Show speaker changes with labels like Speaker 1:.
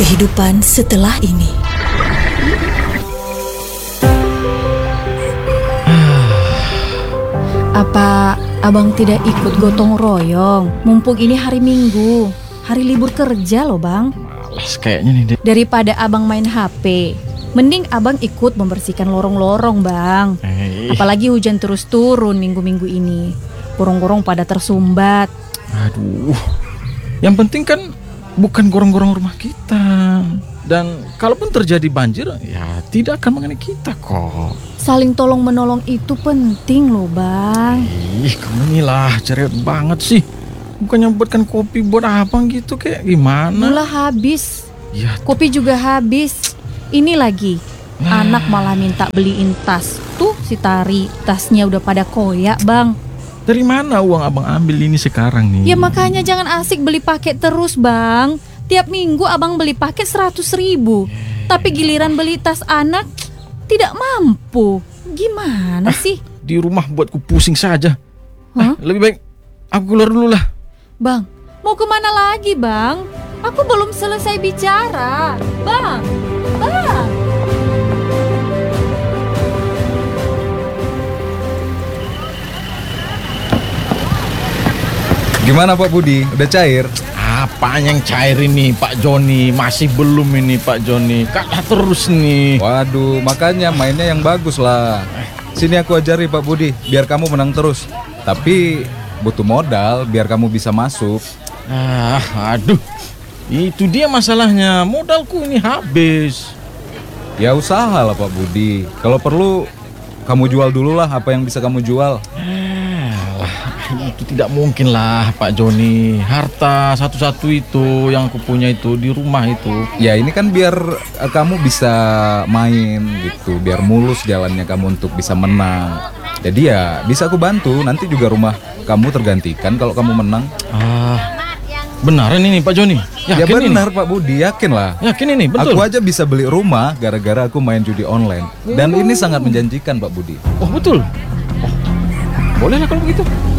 Speaker 1: kehidupan setelah ini.
Speaker 2: Apa abang tidak ikut gotong royong? Mumpung ini hari Minggu, hari libur kerja loh bang.
Speaker 3: Malas kayaknya nih.
Speaker 2: Daripada abang main HP, mending abang ikut membersihkan lorong-lorong bang. Apalagi hujan terus turun minggu-minggu ini. Gorong-gorong pada tersumbat.
Speaker 3: Aduh, yang penting kan bukan gorong-gorong rumah kita. Dan kalaupun terjadi banjir, ya tidak akan mengenai kita kok.
Speaker 2: Saling tolong-menolong itu penting loh bang.
Speaker 3: Kamu inilah cerewet banget sih. Bukannya buatkan kopi buat apa gitu, kayak gimana?
Speaker 2: Gula habis,
Speaker 3: Ya,
Speaker 2: kopi juga habis. Ini lagi, anak malah minta beliin tas. Tuh si Tari, tasnya udah pada koyak bang.
Speaker 3: dari mana uang abang ambil ini sekarang nih?
Speaker 2: Ya makanya jangan asik beli paket terus bang. Tiap minggu abang beli paket 100.000. Tapi giliran beli tas anak tidak mampu. Gimana sih?
Speaker 3: Di rumah buatku pusing saja.
Speaker 2: Hah?
Speaker 3: Lebih baik aku keluar dulu lah.
Speaker 2: Bang, mau kemana lagi bang? Aku belum selesai bicara. Bang.
Speaker 4: Gimana Pak Budi? Udah cair?
Speaker 3: Apaan yang cair ini Pak Joni? Masih belum ini Pak Joni. Kalah terus nih.
Speaker 4: Waduh, makanya mainnya yang bagus lah. Sini aku ajari Pak Budi, biar kamu menang terus. Tapi butuh modal biar kamu bisa masuk.
Speaker 3: Aduh. Itu dia masalahnya. Modalku ini habis.
Speaker 4: Ya usaha lah Pak Budi. Kalau perlu kamu jual dulu lah apa yang bisa kamu jual.
Speaker 3: Itu tidak mungkin lah Pak Joni. Harta satu-satu itu yang aku punya itu di rumah itu.
Speaker 4: Ya ini kan biar kamu bisa main gitu, biar mulus jalannya kamu untuk bisa menang. Jadi ya bisa aku bantu, nanti juga rumah kamu tergantikan kalau kamu menang.
Speaker 3: Benaran ini Pak Joni?
Speaker 4: Ya
Speaker 3: Yakin
Speaker 4: benar
Speaker 3: ini?
Speaker 4: Pak Budi, yakin lah.
Speaker 3: Yakin ini, betul?
Speaker 4: Aku aja bisa beli rumah gara-gara aku main judi online. Dan ini sangat menjanjikan Pak Budi.
Speaker 3: Oh betul? Oh, boleh lah kalau begitu.